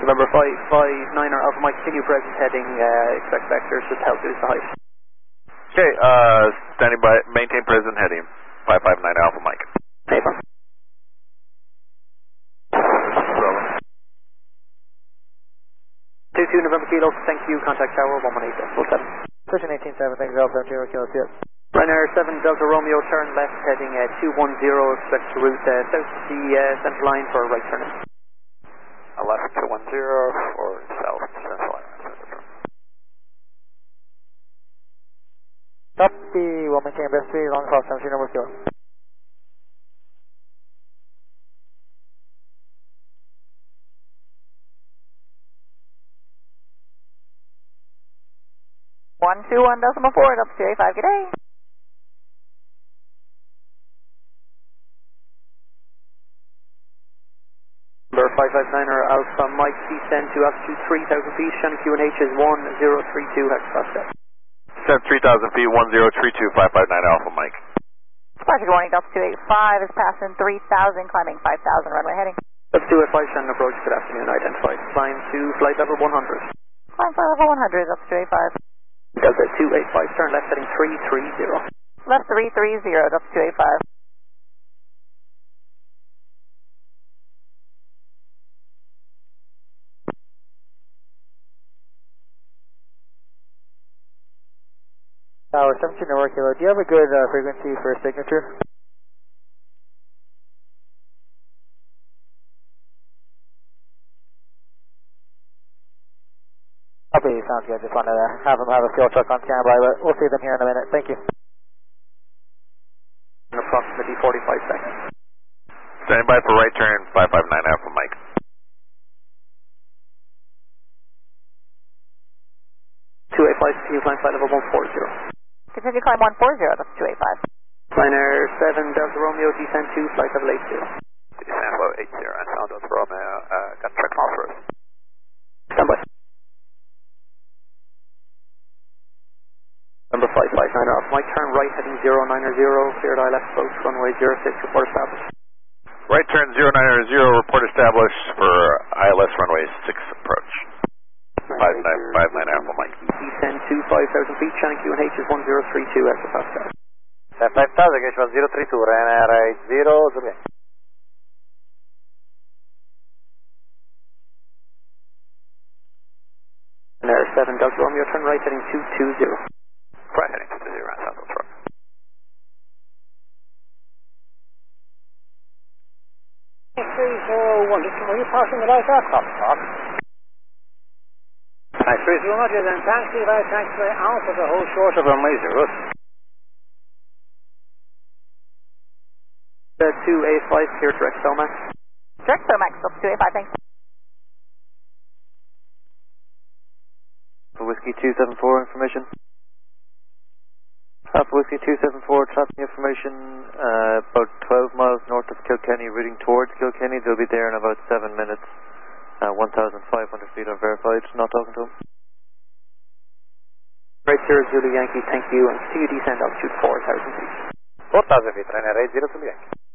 November 559 or Alpha Mike, continue present heading, expect vectors, just help lose the height. Okay, standing by, maintain present heading, 559 Alpha Mike. Paper. 22 November Kilo, thank you, contact tower 118.7. Pushing 18.7, thanks Alpha, 0 Kilo, see it. Ryanair 7 Delta Romeo, turn left heading 210, expect to route south to the central line for a right turn. A left 210 for south central line. Copy, we'll maintain best speed, long cross 17 November Kilo. One two one decimal four, up to 285, good day. Number 559er Alpha Mike, descend to altitude 3,000 feet, Shannon QNH is 1032, hex past. Descend 3,000 feet, 1032, 559 Alpha Mike. Departure good morning, Delta 285 is passing 3,000, climbing 5,000, runway heading. Delta 285, Shannon approach, good afternoon, identified. Climb to flight level 100. Climb flight level 100, Delta 285. Delta 285, turn left heading 330. Left 330, Delta 285. Tower 17 November Kilo, do you have a good frequency for signature? Copy, sounds good. Just wanted to have them have a fuel truck on standby, but we'll see them here in a minute. Thank you. In approximately 45 seconds. Standing by for right turn, 559 Alpha Mike. 285, continue climb flight level 140. Continue climb 140, Delta 285. Ryanair 7 Delta Romeo, descend to flight level 80. Descend level 80, and sound Delta Romeo, got track off first. Stand by. Number 559 Alpha Mike, turn right heading 090, cleared ILS approach, runway 06, report established. Right turn 090, report established for ILS runway 6 approach. 559 Alpha Mike. Descend to 5,000 feet, Shannon QNH is 1032, extra Pascal. 5,000, QNH 1032, Ryanair 0, Zulu. Ryanair 7 Delta Romeo, turn right heading 220. Right heading 220, and sound Delta Romeo. Were you passing the right aircraft, Mark? Hi, 30 Roger, then taxi, right taxi, Alpha to hold short of runway 0. 285, clear direct Somax. Direct Somax, Delta 285, thanks. For Whiskey 274 information. Alpha Whiskey 274, tracking information, about 12 miles north of Kilkenny, routing towards Kilkenny. They'll be there in about 7 minutes. 1,500 feet are verified, not talking to them. Right 0 Zulu Yankee, thank you, and continue descend altitude 4,000 feet. 4,000 feet, Ryanair 80 Zulu Yankee.